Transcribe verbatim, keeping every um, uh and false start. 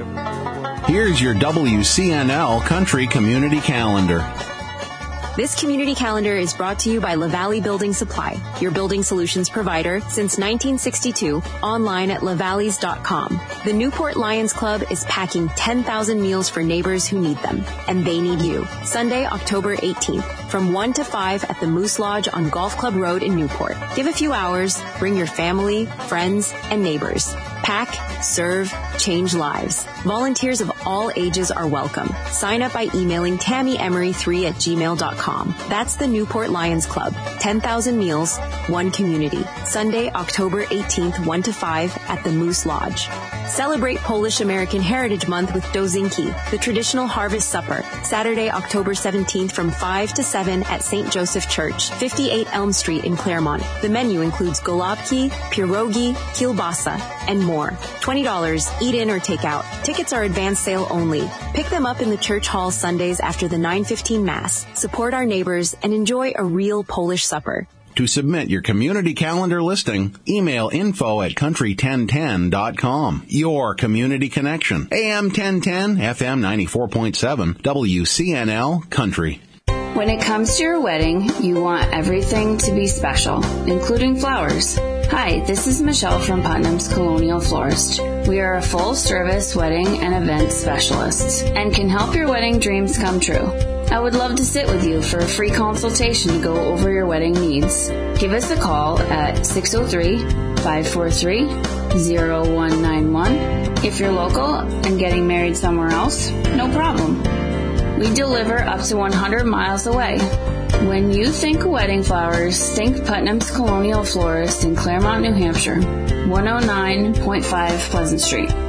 Here's your W C N L Country Community Calendar. This community calendar is brought to you by LaValley Building Supply, your building solutions provider since nineteen sixty-two, online at lavalleys dot com. The Newport Lions Club is packing ten thousand meals for neighbors who need them, and they need you. Sunday, October eighteenth, from one to five at the Moose Lodge on Golf Club Road in Newport. Give a few hours, bring your family, friends, and neighbors. Pack, serve, change lives. Volunteers of all ages are welcome. Sign up by emailing Tammy Emery three at gmail dot com. That's the Newport Lions Club. ten thousand meals, one community. Sunday, October eighteenth, one to five at the Moose Lodge. Celebrate Polish American Heritage Month with Dozinki, the traditional harvest supper. Saturday, October seventeenth from five to seven at Saint Joseph Church, fifty-eight Elm Street in Claremont. The menu includes golubki, pierogi, kielbasa, and more. twenty dollars, eat in or take out. Tickets are advance sale only. Pick them up in the church hall Sundays after the nine fifteen Mass. Support our neighbors and enjoy a real Polish supper. To submit your community calendar listing, email info at country ten ten dot com. Your community connection. A M ten ten, F M ninety-four point seven, W C N L Country. When it comes to your wedding, you want everything to be special, including flowers. Hi, this is Michelle from Putnam's Colonial Florist. We are a full-service wedding and event specialist and can help your wedding dreams come true. I would love to sit with you for a free consultation to go over your wedding needs. Give us a call at six oh three, five four three, oh one nine one. If you're local and getting married somewhere else, no problem. We deliver up to one hundred miles away. When you think wedding flowers, think Putnam's Colonial Florist in Claremont, New Hampshire, one oh nine point five Pleasant Street.